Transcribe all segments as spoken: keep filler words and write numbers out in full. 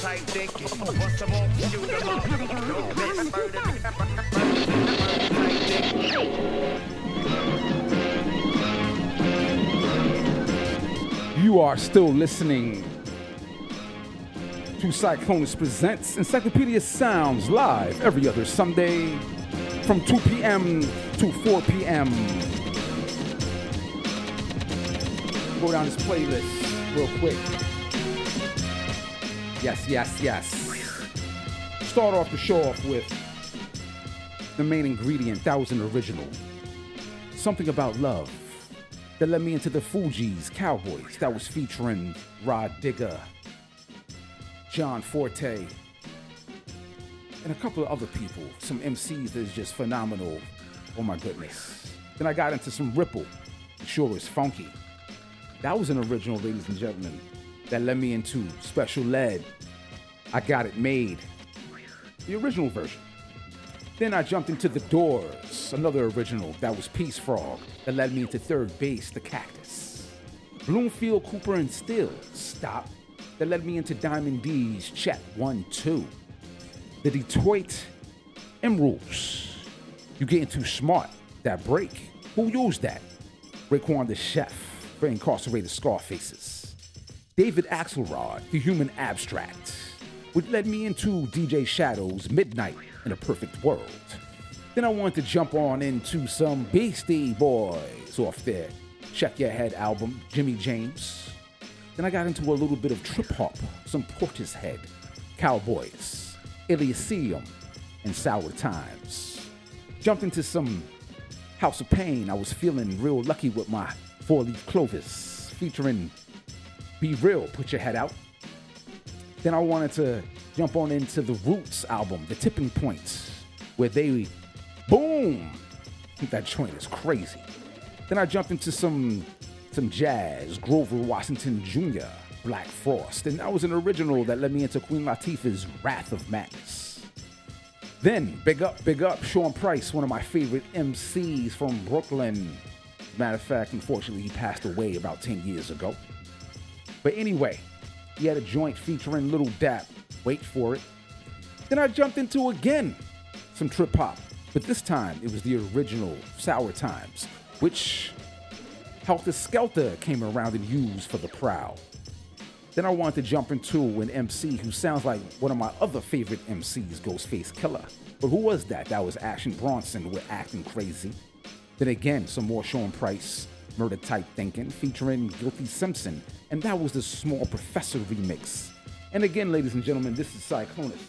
tight thinking. Bust them off, shoot them up. Don't miss. Murder, murder, tight thinking. You are still listening to Cyclonus Presents Encyclopedia Sounds live every other Sunday from two p.m. to four p.m. Go down this playlist real quick. Yes, yes, yes. Start off the show off with the main ingredient. That was an original. Something About Love. That led me into the Fugees, Cowboys. That was featuring Rod Digger, John Forte, and a couple of other people. Some M Cs that is just phenomenal. Oh my goodness. Then I got into some Ripple. Sure is funky. That was an original, ladies and gentlemen. That led me into Special Ed. I Got It Made. The original version. Then I jumped into The Doors, another original. That was Peace Frog. That led me into Third Base, The Cactus. Bloomfield, Cooper, and Still, Stop. That led me into Diamond D's Check one two. The Detroit Emeralds, You Getting Too Smart. That break. Who used that? Raekwon the Chef for Incarcerated Scarfaces. David Axelrod, The Human Abstract, which led me into D J Shadow's Midnight in a Perfect World. Then I wanted to jump on into some Beastie Boys off their Check Your Head album, Jimmy James. Then I got into a little bit of trip hop, some Portishead, Cowboys, Elysium, and Sour Times. Jumped into some House of Pain. I was feeling real lucky with my Four-Leaf Clovis, featuring Be Real, Put Your Head Out. Then I wanted to jump on into the Roots album, The Tipping Point, where they, boom, that joint is crazy. Then I jumped into some some jazz, Grover Washington Junior, Black Frost, and that was an original that led me into Queen Latifah's Wrath of Madness. Then, big up, big up, Sean Price, one of my favorite M Cs from Brooklyn. Matter of fact, unfortunately, he passed away about ten years ago. But anyway, he had a joint featuring Little Dap. Wait for it. Then I jumped into, again, some trip hop. But this time, it was the original Sour Times, which Helter Skelter came around and used for The Prowl. Then I wanted to jump into an M C who sounds like one of my other favorite M Cs, Ghostface Killah. But who was that? That was Action Bronson with Acting Crazy. Then again, some more Sean Price, Murder Type Thinking, featuring Guilty Simpson. And that was the Small Professor remix. And again, ladies and gentlemen, this is Cyclonus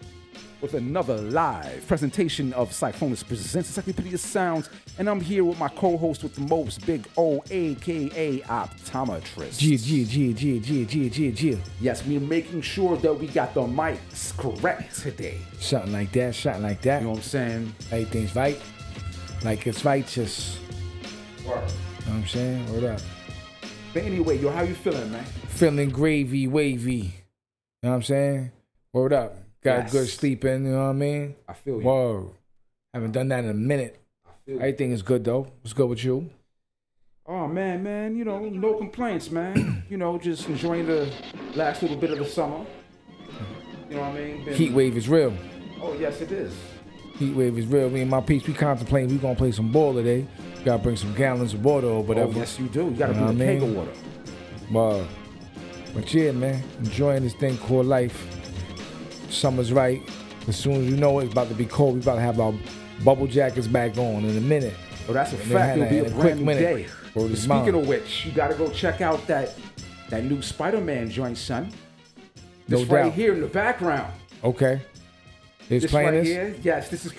with another live presentation of Cyclonus Presents Encyclopedia Sounds. And I'm here with my co-host with the most, Big O, a k a. Optometrist. G, G, G, G, G, G, G, G. Yes, we're making sure that we got the mics correct today. Something like that, something like that. You know what I'm saying? Everything's right. Like it's righteous. Word. You know what I'm saying? Word up. But anyway, yo, how you feeling, man? Feeling gravy, wavy. You know what I'm saying? Word up. Got Yes. a good sleep in, you know what I mean? I feel you. Whoa. Haven't done that in a minute. I feel you. Everything is good, though. What's good with you? Oh, man, man, you know, no complaints, man. You know, just enjoying the last little bit of the summer. You know what I mean? Been... Heat wave is real. Oh, yes, it is. Heat wave is real. Me and my peeps, we contemplating we gonna play some ball today. Gotta bring some gallons of water or whatever. Oh, yes, you do. You gotta You know bring a what I keg mean? of water. Wow. But yeah, man, enjoying this thing called life. Summer's right. As soon as you know it, it's about to be cold. We about to have our bubble jackets back on in a minute. Oh, that's a And fact. then It'll be in a a brand quick new minute. day. Word is Speaking mine. of which, you gotta go check out that that new Spider-Man joint, son. No This right doubt. here in the background. Okay. It's This playing right this? here, yes, this is